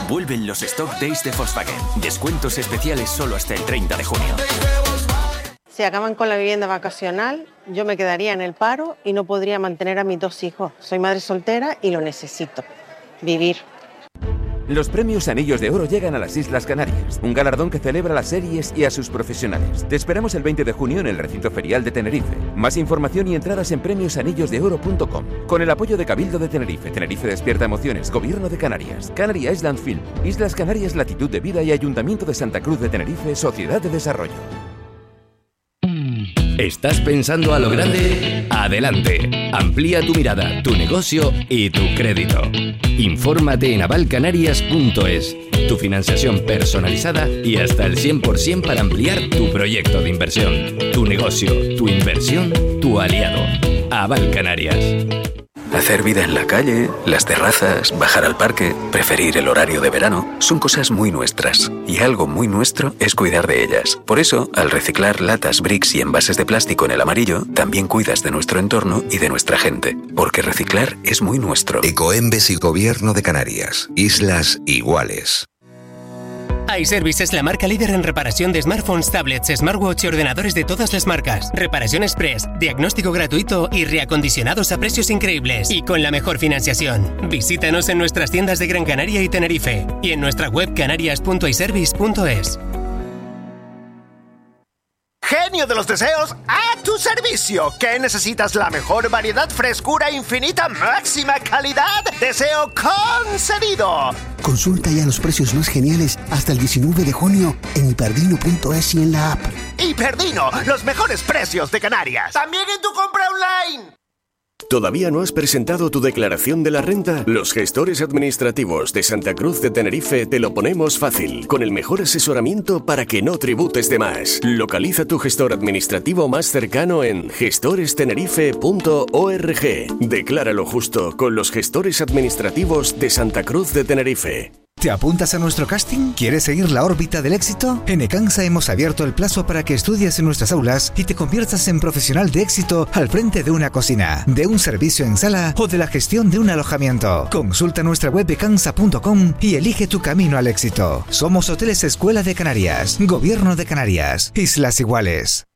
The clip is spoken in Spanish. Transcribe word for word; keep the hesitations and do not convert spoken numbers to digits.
Vuelven los Stock Days de Volkswagen. Descuentos especiales solo hasta el treinta de junio. Si acaban con la vivienda vacacional, yo me quedaría en el paro y no podría mantener a mis dos hijos. Soy madre soltera y lo necesito. Vivir. Los premios Anillos de Oro llegan a las Islas Canarias, un galardón que celebra a las series y a sus profesionales. Te esperamos el veinte de junio en el recinto ferial de Tenerife. Más información y entradas en premios anillos de oro punto com. Con el apoyo de Cabildo de Tenerife, Tenerife Despierta Emociones, Gobierno de Canarias, Canary Island Film, Islas Canarias Latitud de Vida y Ayuntamiento de Santa Cruz de Tenerife, Sociedad de Desarrollo. ¿Estás pensando a lo grande? Adelante. Amplía tu mirada, tu negocio y tu crédito. Infórmate en aval canarias punto es. Tu financiación personalizada y hasta el cien por ciento para ampliar tu proyecto de inversión. Tu negocio, tu inversión, tu aliado. Aval Canarias. Hacer vida en la calle, las terrazas, bajar al parque, preferir el horario de verano, son cosas muy nuestras. Y algo muy nuestro es cuidar de ellas. Por eso, al reciclar latas, bricks y envases de plástico en el amarillo, también cuidas de nuestro entorno y de nuestra gente. Porque reciclar es muy nuestro. Ecoembes y Gobierno de Canarias. Islas iguales. iService es la marca líder en reparación de smartphones, tablets, smartwatch y ordenadores de todas las marcas. Reparación express, diagnóstico gratuito y reacondicionados a precios increíbles. Y con la mejor financiación. Visítanos en nuestras tiendas de Gran Canaria y Tenerife. Y en nuestra web canarias punto iservice punto es. Genio de los deseos, a tu servicio. ¿Qué necesitas? La mejor variedad, frescura infinita, máxima calidad. Deseo concedido. Consulta ya los precios más geniales hasta el diecinueve de junio en hiperdino punto es y en la app. Hiperdino, los mejores precios de Canarias. También en tu compra online. ¿Todavía no has presentado tu declaración de la renta? Los gestores administrativos de Santa Cruz de Tenerife te lo ponemos fácil, con el mejor asesoramiento para que no tributes de más. Localiza tu gestor administrativo más cercano en gestores tenerife punto org. Decláralo justo con los gestores administrativos de Santa Cruz de Tenerife. ¿Te apuntas a nuestro casting? ¿Quieres seguir la órbita del éxito? En Ecansa hemos abierto el plazo para que estudies en nuestras aulas y te conviertas en profesional de éxito al frente de una cocina, de un servicio en sala o de la gestión de un alojamiento. Consulta nuestra web ecansa punto com y elige tu camino al éxito. Somos Hoteles Escuela de Canarias, Gobierno de Canarias, Islas Iguales.